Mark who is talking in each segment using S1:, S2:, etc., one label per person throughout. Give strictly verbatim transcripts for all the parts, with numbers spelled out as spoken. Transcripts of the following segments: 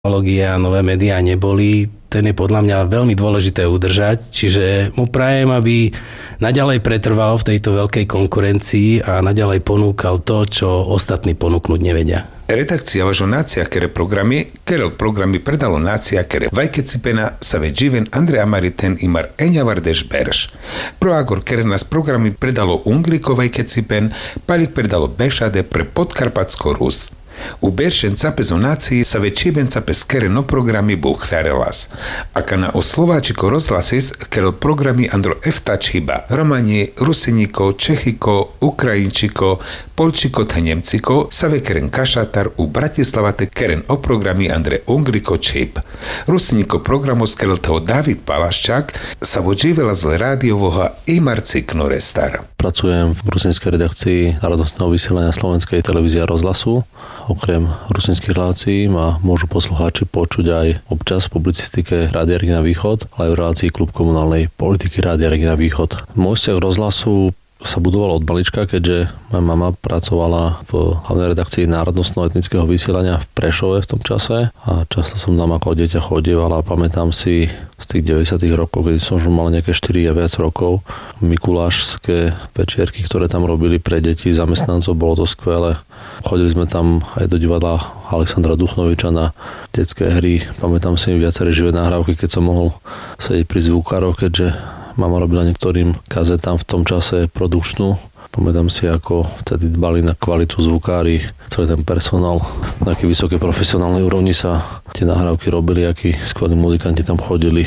S1: technológie a nové médiá neboli, ten je podľa mňa veľmi dôležité udržať, čiže mu prajem, aby naďalej pretrval v tejto veľkej konkurencii a naďalej ponúkal to, čo ostatní ponúknuť nevedia.
S2: Redakcia važo nacijakere programi, kerel programi predalo nacijakere vajkecipena sa već živen Andrea Mariten imar enjavardeš berš. Proagor kere nas programi predalo Ungriko vajkecipen, palik predalo Bešade pre Podkarpatsko Rus. U Beršen capez o naciji sa već iben capez kere no programi buhľarelas. Aka na o Slováčiko rozhlasis kerel programi andro eftač hiba. Romani, Rusiniko, Čechiko, Ukrajinčiko, Polčiko te Nemciko sa ve keren kašatar u Bratislavate keren o programi andre Ungriko čip. Rusiniko programos kerel teo David Palaščák sa vođivela zle rádiovoha i Marcik Norestar.
S3: Pracujem v rusinskej redakcii národnostného vysielania Slovenskej televízie a rozhlasu. Okrem rusinských relácií ma môžu poslucháči počuť aj občas v publicistike Rádia Regina Východ, ale aj v relácii Klub komunálnej politiky Rádia Regina Východ. Môj vzťah rozhlasu sa budoval od malička, keďže moja mama pracovala v hlavnej redakcii národnostného etnického vysielania v Prešove v tom čase a často som tam ako dieťa chodieval a pamätám si z tých deväťdesiatych rokov, keď som už mal nejaké štyri a viac rokov, mikulášské večierky, ktoré tam robili pre deti, zamestnancov, bolo to skvelé. Chodili sme tam aj do divadla Alexandra Duchnoviča na detské hry. Pamätám si viaceré živé nahrávky, keď som mohol sedieť pri zvukároch, keďže mama robila niektorým kazetám v tom čase produkčnú. Pamätám si, ako vtedy dbali na kvalitu zvukári, celý ten personál. Na aký vysoké profesionálnej úrovni sa tie nahrávky robili, akí skvelí muzikanti tam chodili.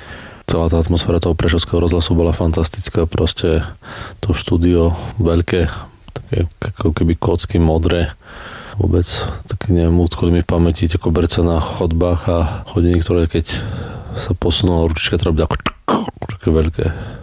S3: Celá tá atmosféra toho prešovského rozhlasu bola fantastická. Proste to štúdio veľké, také ako keby kocky modré. Vôbec také neviem, utkoli mi v pamäti tie koberce na chodbách a hodiny, ktoré keď sa posunula ručička, teda také veľké.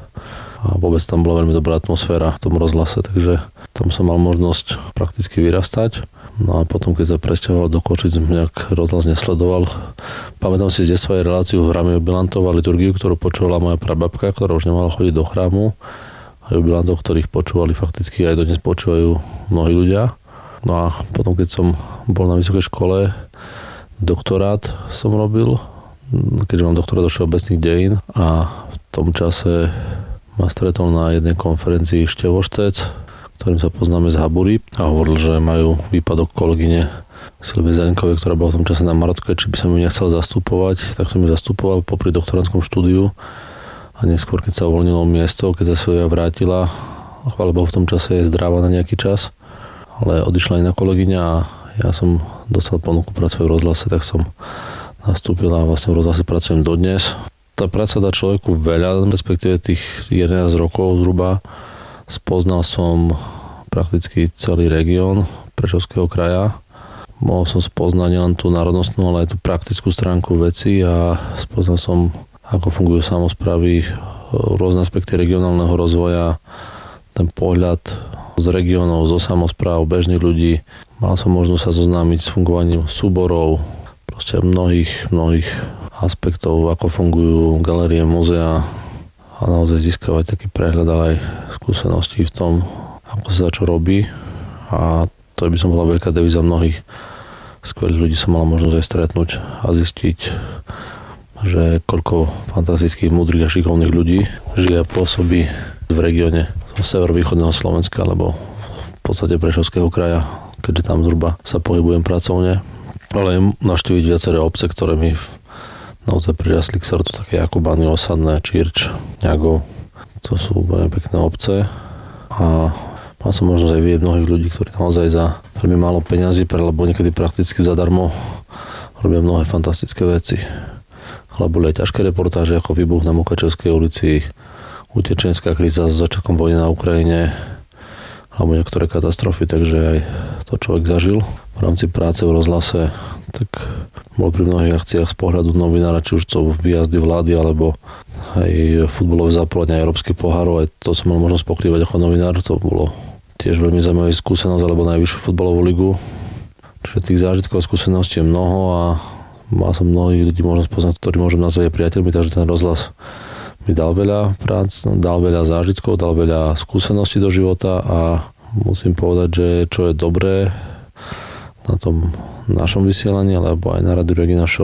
S3: A vôbec tam bola veľmi dobrá atmosféra v tom rozhlase, takže tam som mal možnosť prakticky vyrastať. No a potom, keď sa presťahoval do Košic, som nejak rozhlas nesledoval. Pamätám si z detstva aj reláciu hráme jubilantov a liturgiu, ktorú počúvala moja prababka, ktorá už nemala chodiť do chrámu. A jubilantov, ktorých počúvali fakticky aj dodnes počúvajú mnohí ľudia. No a potom, keď som bol na vysokej škole, doktorát som robil, keďže mám doktorát do všeobecných dejín a v tom čase ma stretol na jednej konferencii Števo Štec, ktorým sa poznáme z Habury a hovoril, že majú výpadok kolegyne Silvie Zelenkovej, ktorá bola v tom čase na Marotke, či by som ju nechcel zastupovať, tak som ju zastupoval popri doktorantskom štúdiu a neskôr, keď sa uvoľnilo miesto, keď sa Silvia vrátila, chvála Bohu, v tom čase je zdravá na nejaký čas, ale odišla iná kolegyňa a ja som dostal ponuku pracovať v rozhlase, tak som nastúpil a vlastne v rozhlase pracujem dodnes. Tá práca dá človeku veľa, respektíve tých jedenásť rokov zhruba. Spoznal som prakticky celý región Prešovského kraja. Mohol som spoznať nielen tú národnostnú, ale aj tú praktickú stránku veci a spoznal som, ako fungujú samosprávy, rôzne aspekty regionálneho rozvoja, ten pohľad z regiónov, zo samospráv, bežných ľudí. Mal som možnosť sa zoznámiť s fungovaním súborov, proste mnohých, mnohých aspektov, ako fungujú galérie, múzea a naozaj získavať taký prehľad, ale aj skúsenosti v tom, ako sa čo robí. A to by som bola veľká devíza mnohých skvelých ľudí som mal možnosť aj stretnúť a zistiť, že koľko fantastických, múdrych a šikovných ľudí žije a pôsobí v regióne severovýchodného Slovenska, alebo v podstate Prešovského kraja, keďže tam zhruba sa pohybujem pracovne. Ale navštíviť viaceré obce, ktoré mi naozaj prirastli k srdcu, také Jakubány, Osadné, Čirč, Ňagov. To sú veľmi pekné obce a mal som možnosť aj vidieť mnohých ľudí, ktorí naozaj za veľmi málo peňazí, lebo niekedy prakticky zadarmo robia mnohé fantastické veci. Ale boli aj ťažké reportáže, ako výbuch na Mukačevskej ulici, utečenská kríza s začiatkom vojny na Ukrajine, alebo niektoré katastrofy, takže aj to človek zažil. V rámci práce v rozhlase, tak bol pri mnohých akciách z pohľadu novinára, či už to výjazdy vlády, alebo aj futbalové zapolenia európskych pohárov, aj to som mal možnosť pokrývať ako novinár, to bolo tiež veľmi zaujímavá skúsenosť, alebo najvyššiu futbalovú ligu. Čiže tých zážitkov a skúseností je mnoho a mal som mnohých ľudí možnosť poznať, ktorí môžem nazvať priateľmi, takže ten rozhlas mi dal veľa prác, dal veľa zážitkov, dal veľa skúseností do života a musím povedať, že čo je dobré v na tom našom vysielaní, alebo aj na Rádiu Regina Show